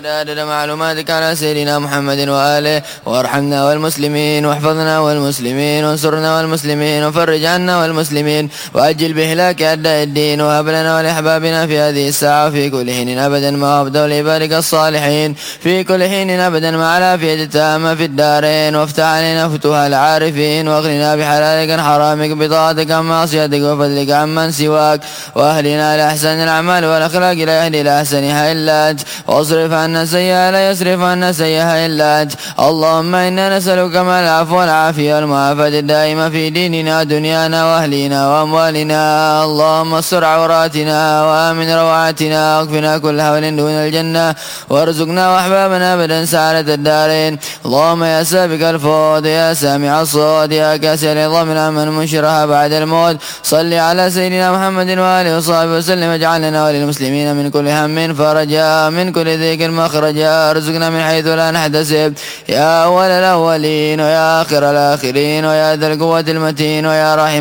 عدد معلوماتك على سيدنا محمد وآله، وارحمنا والمسلمين، واحفظنا والمسلمين، وانصرنا والمسلمين، وفرج عنا والمسلمين، وأجل بهلاك أعداء الدين، وهب لنا ولأحبابنا في هذه الساعة وفي كل حين أبدا ما أبدوا لعبادك الصالحين في كل حين أبدا مع العافية التامة في الدارين، وافتح علينا فتوح العارفين، واغننا بحلالك عن حرامك، بطاعتك عن معصيتك، وفضلك عمن سواك، وأهلنا لأحسن الأعمال والأخلاق لا يهدي لأحسنها إلا أنت، واصرف عنا سيئها لا يصرف عنا سيئها إلا أنت. اللهم إنا نسألك مع العفو والعافية والمعافاة الدائمة في ديننا دنيانا وأهلنا وأموالنا. اللهم استر عوراتنا وآمن روعاتنا، واكفنا كل حول دون الجنة، وارزقنا وأحبابنا أبدا سعادة الدارين. اللهم يا سابق الفوز، يا سامع الصوت، يا كاسي العظام الأمن منشرها بعد الموت، صل على سيدنا محمد وآله وصحبه وسلم، اجعلنا وللمسلمين من كل هم فرجا، من كل ضيق مخرجا، ارزقنا من حيث لا نحتسب، يا أول الأولين ويا آخر الآخرين، ويا ذا القوة المتين، ويا رحيم